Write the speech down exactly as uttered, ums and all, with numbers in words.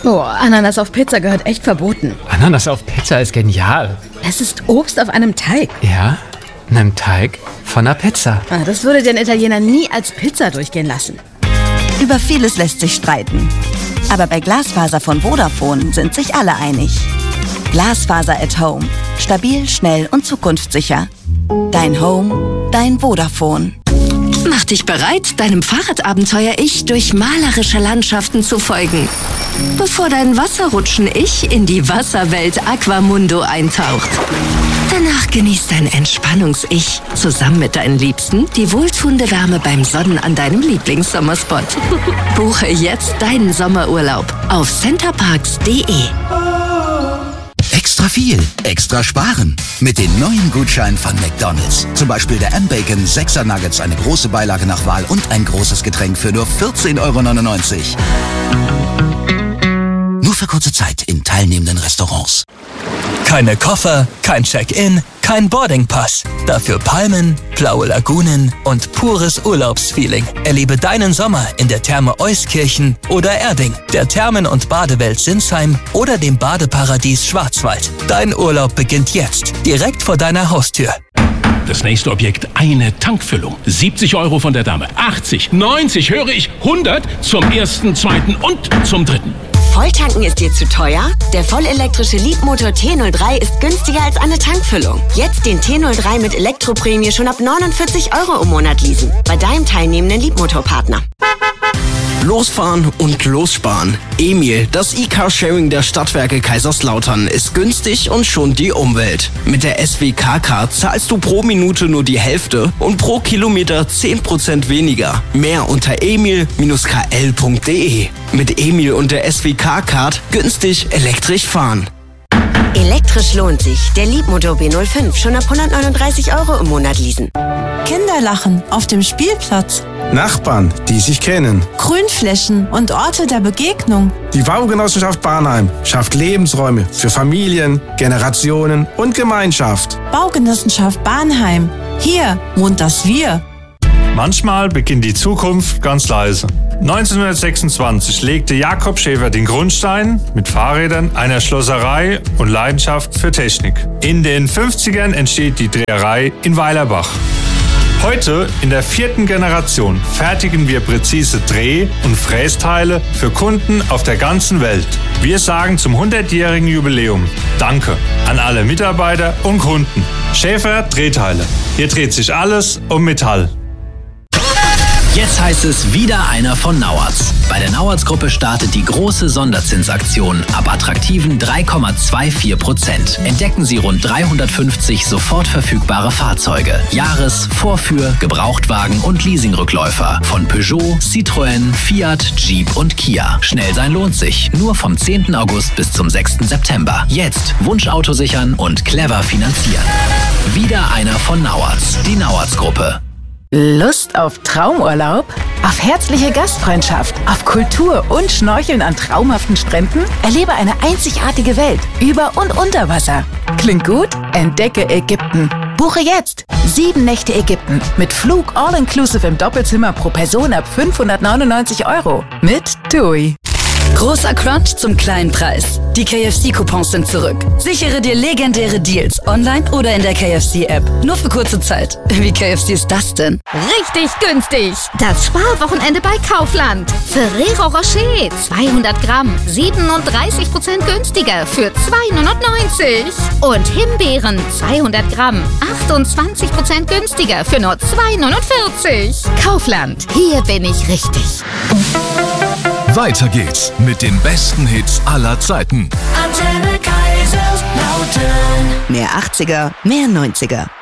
Oh, Ananas auf Pizza gehört echt verboten. Ananas auf Pizza ist genial. Es ist Obst auf einem Teig. Ja, einem Teig von einer Pizza. Ah, das würde den Italiener nie als Pizza durchgehen lassen. Über vieles lässt sich streiten. Aber bei Glasfaser von Vodafone sind sich alle einig. Glasfaser at Home. Stabil, schnell und zukunftssicher. Dein Home, dein Vodafone. Mach dich bereit, deinem Fahrradabenteuer-Ich durch malerische Landschaften zu folgen. Bevor dein Wasserrutschen-Ich in die Wasserwelt Aquamundo eintaucht. Danach genießt dein Entspannungs-Ich zusammen mit deinen Liebsten die wohltuende Wärme beim Sonnen an deinem Lieblingssommerspot. Buche jetzt deinen Sommerurlaub auf centerparks punkt de. Extra viel, extra sparen. Mit den neuen Gutscheinen von McDonald's. Zum Beispiel der M-Bacon sechser Nuggets, eine große Beilage nach Wahl und ein großes Getränk für nur vierzehn Euro neunundneunzig. Nur für kurze Zeit in teilnehmenden Restaurants. Keine Koffer, kein Check-in, kein Boardingpass. Dafür Palmen, blaue Lagunen und pures Urlaubsfeeling. Erlebe deinen Sommer in der Therme Euskirchen oder Erding, der Thermen- und Badewelt Sinsheim oder dem Badeparadies Schwarzwald. Dein Urlaub beginnt jetzt, direkt vor deiner Haustür. Das nächste Objekt, eine Tankfüllung. siebzig Euro von der Dame, achtzig, neunzig, höre ich, hundert zum ersten, zweiten und zum dritten. Volltanken ist dir zu teuer? Der vollelektrische Leapmotor T null drei ist günstiger als eine Tankfüllung. Jetzt den T null drei mit Elektroprämie schon ab neunundvierzig Euro im Monat leasen. Bei deinem teilnehmenden Leapmotor-Partner. Losfahren und lossparen. Emil, das E-Car-Sharing der Stadtwerke Kaiserslautern, ist günstig und schont die Umwelt. Mit der S W K-Card zahlst du pro Minute nur die Hälfte und pro Kilometer zehn Prozent weniger. Mehr unter emil Bindestrich k l punkt de. Mit Emil und der S W K-Card günstig elektrisch fahren. Elektrisch lohnt sich. Der Leapmotor B null fünf schon ab hundertneununddreißig Euro im Monat leasen. Kinderlachen auf dem Spielplatz. Nachbarn, die sich kennen. Grünflächen und Orte der Begegnung. Die Baugenossenschaft Barnheim schafft Lebensräume für Familien, Generationen und Gemeinschaft. Baugenossenschaft Barnheim. Hier wohnt das Wir. Manchmal beginnt die Zukunft ganz leise. neunzehnhundertsechsundzwanzig legte Jakob Schäfer den Grundstein mit Fahrrädern, einer Schlosserei und Leidenschaft für Technik. In den fünfzigern entsteht die Dreherei in Weilerbach. Heute, in der vierten Generation, fertigen wir präzise Dreh- und Frästeile für Kunden auf der ganzen Welt. Wir sagen zum hundertjährigen Jubiläum Danke an alle Mitarbeiter und Kunden. Schäfer Drehteile. Hier dreht sich alles um Metall. Jetzt heißt es wieder einer von Nauertz. Bei der Nauertz-Gruppe startet die große Sonderzinsaktion ab attraktiven drei Komma vierundzwanzig Prozent. Entdecken Sie rund dreihundertfünfzig sofort verfügbare Fahrzeuge. Jahres-, Vorführ-, Gebrauchtwagen und Leasingrückläufer von Peugeot, Citroën, Fiat, Jeep und Kia. Schnell sein lohnt sich. Nur vom zehnten August bis zum sechsten September. Jetzt Wunschauto sichern und clever finanzieren. Wieder einer von Nauertz. Die Nauertz-Gruppe. Lust auf Traumurlaub? Auf herzliche Gastfreundschaft? Auf Kultur und Schnorcheln an traumhaften Stränden? Erlebe eine einzigartige Welt über und unter Wasser. Klingt gut? Entdecke Ägypten. Buche jetzt sieben Nächte Ägypten mit Flug all-inclusive im Doppelzimmer pro Person ab fünfhundertneunundneunzig Euro mit TUI. Großer Crunch zum kleinen Preis. Die K F C-Coupons sind zurück. Sichere dir legendäre Deals online oder in der K F C-App. Nur für kurze Zeit. Wie K F C ist das denn? Richtig günstig. Das Sparwochenende bei Kaufland. Ferrero Rocher zweihundert Gramm. siebenunddreißig Prozent günstiger für zwei neunundneunzig. Und Himbeeren zweihundert Gramm. achtundzwanzig Prozent günstiger für nur zwei neunundvierzig. Kaufland. Hier bin ich richtig. Weiter geht's mit den besten Hits aller Zeiten. Antenne Kaiserslautern. Mehr achtziger, mehr neunziger.